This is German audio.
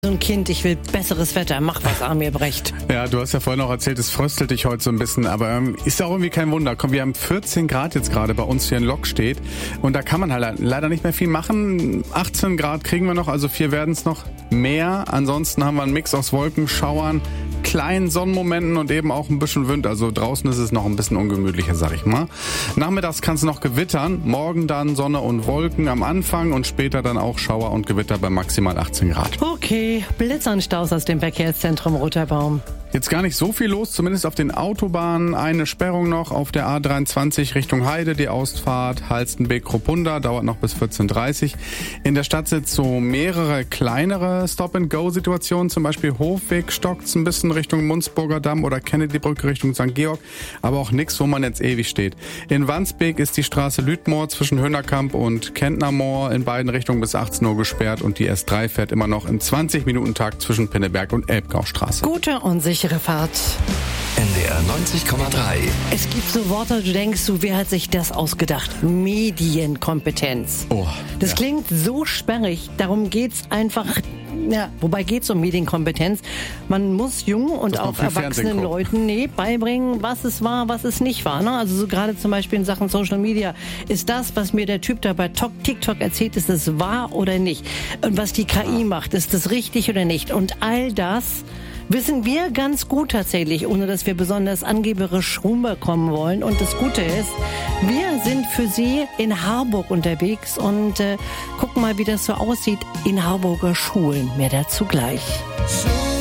So ein Kind, ich will besseres Wetter, mach was, Armin Brecht. Ja, du hast ja vorhin noch erzählt, es fröstelt dich heute so ein bisschen, aber ist ja auch irgendwie kein Wunder. Komm, wir haben 14 Grad jetzt gerade bei uns hier in Lokstedt und da kann man halt leider nicht mehr viel machen. 18 Grad kriegen wir noch, also 4 werden es noch mehr. Ansonsten haben wir einen Mix aus Wolken, Schauern, kleinen Sonnenmomenten und eben auch ein bisschen Wind. Also draußen ist es noch ein bisschen ungemütlicher, sag ich mal. Nachmittags kann es noch gewittern. Morgen dann Sonne und Wolken am Anfang und später dann auch Schauer und Gewitter bei maximal 18 Grad. Okay, Blitzanstaus aus dem Verkehrszentrum Roterbaum. Jetzt gar nicht so viel los, zumindest auf den Autobahnen. Eine Sperrung noch auf der A23 Richtung Heide, die Ausfahrt Halstenbeck-Kruppunda, dauert noch bis 14:30 Uhr. In der Stadt sind so mehrere kleinere Stop-and-Go-Situationen, zum Beispiel Hofweg stockt's ein bisschen Richtung Munzburger Damm oder Kennedy-Brücke Richtung St. Georg, aber auch nichts, wo man jetzt ewig steht. In Wandsbek ist die Straße Lüdmoor zwischen Hönnerkamp und Kentnermoor in beiden Richtungen bis 18 Uhr gesperrt und die S3 fährt immer noch im 20-Minuten-Takt zwischen Pinneberg und Elbgaustraße. Gute und sichere Fahrt. NDR 90,3. Es gibt so Worte, du denkst, wer hat sich das ausgedacht? Medienkompetenz. Oh, das klingt so sperrig, darum geht's einfach. Ja, wobei geht's um Medienkompetenz. Man muss jungen und auch erwachsenen Leuten beibringen, was es war, was es nicht war. Ne? Also so gerade zum Beispiel in Sachen Social Media. Ist das, was mir der Typ da bei TikTok erzählt, ist das wahr oder nicht? Und was die KI macht, ist das richtig oder nicht? Und all das wissen wir ganz gut tatsächlich, ohne dass wir besonders angeberisch rüberkommen wollen. Und das Gute ist, wir sind für Sie in Harburg unterwegs und gucken mal, wie das so aussieht in Harburger Schulen. Mehr dazu gleich.